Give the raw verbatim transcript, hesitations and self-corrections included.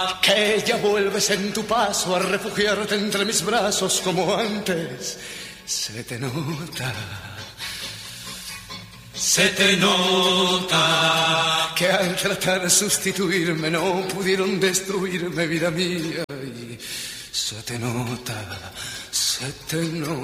Que ya vuelves en tu paso a refugiarte entre mis brazos como antes. Se te nota, se te nota que al tratar de sustituirme no pudieron destruirme, vida mía. Y se te nota, se te nota.